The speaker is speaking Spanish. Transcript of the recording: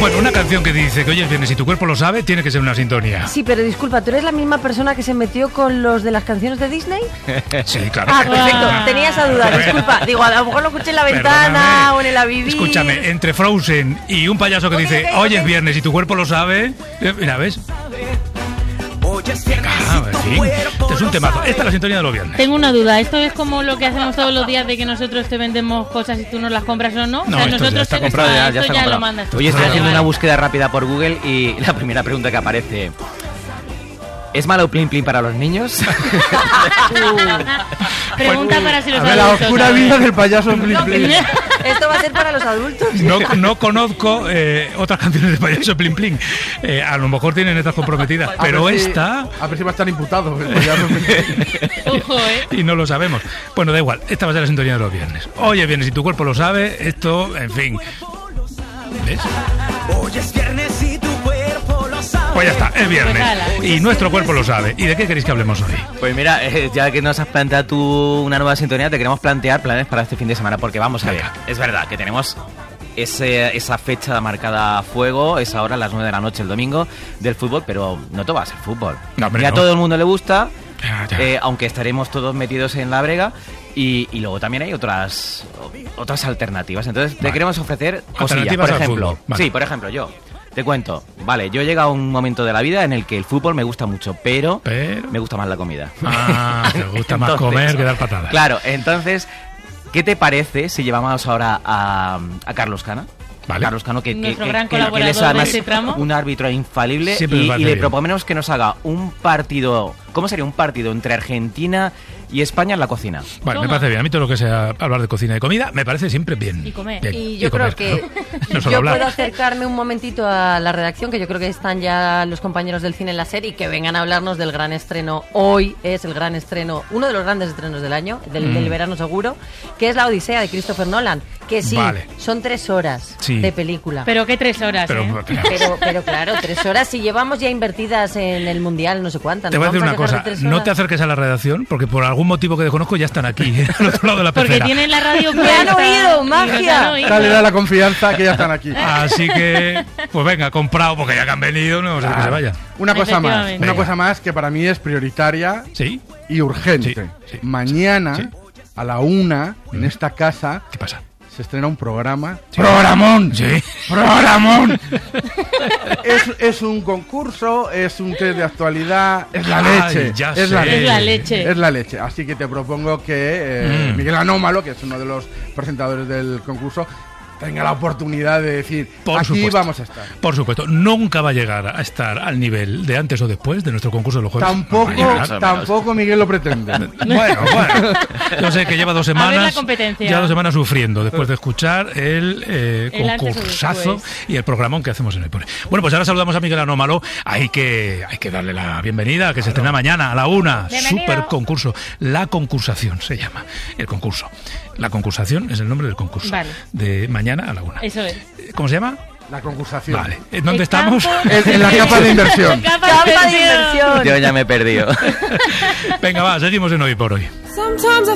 Bueno, una canción que dice que hoy es viernes y tu cuerpo lo sabe, tiene que ser una sintonía. Sí, pero disculpa, ¿tú eres la misma persona que se metió con los de las canciones de Disney? Sí, claro. Ah, perfecto. Tenía esa duda, disculpa. Digo, a lo mejor lo escuché en la ventana o en el Avivir. Escúchame, entre Frozen y un payaso que dice hoy es viernes y tu cuerpo lo sabe, mira, ¿ves? En fin, este es un temazo. Esta es la sintonía de los viernes. Tengo una duda, ¿esto es como lo que hacemos todos los días de que nosotros te vendemos cosas y tú nos las compras o no? No, o sea, esto nosotros ya está comprado, ya está comprado. lo mandas tú. Oye, estoy haciendo Vale. una búsqueda rápida por Google y la primera pregunta que aparece: ¿es malo Plin Plin para los niños? Pregunta para si los A ver, adultos. la oscura ¿sabes? vida del payaso Plin Plin. Esto va a ser para los adultos. No conozco otras canciones de payaso Plin Plin. A lo mejor tienen estas comprometidas, pero ver si- esta... A ver si va a estar imputado el payaso Plin Plin. Ojo, Y no lo sabemos. Bueno, da igual, esta va a ser la sintonía de los viernes. Hoy es viernes y tu cuerpo lo sabe, esto, en fin. ¿Ves? Hoy es viernes y tu cuerpo lo sabe. Pues ya está, es viernes. Pues ala. Y nuestro cuerpo lo sabe. ¿Y de qué queréis que hablemos hoy? Pues mira, ya que nos has planteado tú una nueva sintonía, te queremos plantear planes para este fin de semana, porque vamos a ver, Venga. es verdad que tenemos esa fecha marcada a fuego, esa hora a las 9 de la noche el domingo del fútbol, pero no todo va a ser fútbol. No, hombre, ya a no. todo el mundo le gusta, Ya. aunque estaremos todos metidos en la brega. Y luego también hay otras alternativas. Entonces te Vale. queremos ofrecer cosillas. Alternativas Por al ejemplo, fútbol. Vale. sí, por ejemplo, yo te cuento. Vale, yo he llegado a un momento de la vida en el que el fútbol me gusta mucho, pero me gusta más la comida. Ah, te gusta más Entonces, comer que dar patadas. Claro, entonces, ¿qué te parece si llevamos ahora a Carlos Cana? Vale. Carlos Cano, que Nuestro gran él colaborador es además de este tramo. un árbitro infalible, Siempre me y parece le bien. proponemos que nos haga un partido. ¿Cómo sería un partido entre Argentina y España en la cocina? Vale, me Toma. parece bien. A mí todo lo que sea hablar de cocina y comida me parece siempre bien. Y comer. Bien. Y yo creo comer, que ¿no? No solo yo hablar. puedo acercarme un momentito a la redacción, que yo creo que están ya los compañeros del cine en la serie, y que vengan a hablarnos del gran estreno. Hoy es el gran estreno, uno de los grandes estrenos del año, del verano seguro, que es La Odisea de Christopher Nolan. Que sí, Vale. son 3 horas Sí. de película. Pero qué 3 horas, Pero, Pero claro, 3 horas si llevamos ya invertidas en el Mundial, no sé cuántas. te voy a decir ¿Nos una vamos cosa, dejar de 3 no horas? te acerques a la redacción porque por algún motivo que desconozco ya están aquí, al otro lado de la Porque pecera. tienen la radio ¡Me han puesta. oído! Y ¡Magia! nos han oído. Dale la confianza que ya están aquí. Así que, pues venga, comprado porque ya que han venido, no sé que se vayan. Una cosa más, Efectivamente. una Venga. cosa más que para mí es prioritaria ¿Sí? y urgente. Sí, sí. Mañana, Sí. a la 1, en esta casa, ¿Qué pasa? se estrena un programa. Sí. ¡Programón! Sí. ¡Programón! es un concurso, es un test de actualidad, es la Ay, leche. ya es la sé. leche. Es la leche. Es la leche. Así que te propongo que Miguel Anómalo, que es uno de los presentadores del concurso, tenga la oportunidad de decir, Por aquí supuesto. vamos a estar. Por supuesto, nunca va a llegar a estar al nivel de antes o después de nuestro concurso de los jueves. Tampoco, No va a llegar. más o menos. tampoco Miguel lo pretende. Bueno. Yo sé que lleva 2 semanas. A ver la competencia. Ya 2 semanas sufriendo después de escuchar el El antes o concursazo después. y el programón que hacemos en el Pone. Bueno, pues ahora saludamos a Miguel Anómalo. Hay que darle la bienvenida, que se estrena mañana a la 1. Bienvenido. Super concurso. La concursación se llama el concurso. La concursación es el nombre del concurso. Vale. De mañana a la 1. Eso es. ¿Cómo se llama? La concursación. Vale. ¿Dónde El estamos? campo- En la capa de inversión. Capa ¡Capa de inversión. inversión! Yo ya me he perdido. Venga, va, seguimos en Hoy por Hoy. Sometimes I